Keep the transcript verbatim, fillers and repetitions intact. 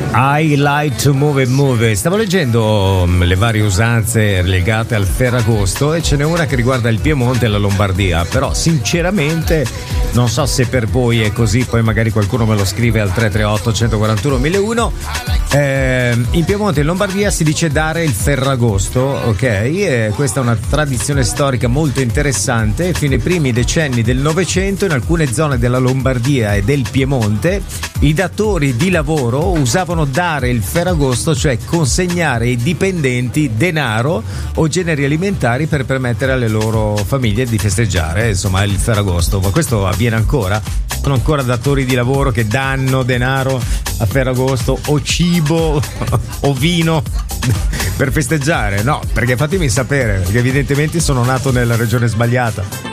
I like to move and move. Stavo leggendo um, le varie usanze legate al Ferragosto e ce n'è una che riguarda il Piemonte e la Lombardia, però sinceramente non so se per voi è così, poi magari qualcuno me lo scrive al tre tre otto uno quattro uno mille uno. Eh, in Piemonte e in Lombardia si dice dare il Ferragosto, ok? E questa è una tradizione storica molto interessante. Fino ai primi decenni del Novecento in alcune zone della Lombardia e del Piemonte i datori di lavoro usavano dare il Ferragosto, cioè consegnare ai dipendenti denaro o generi alimentari per permettere alle loro famiglie di festeggiare, insomma, il Ferragosto. Ma questo avviene ancora? Sono ancora datori di lavoro che danno denaro a Ferragosto o cibo o vino per festeggiare? No, perché fatemi sapere, perché evidentemente sono nato nella regione sbagliata.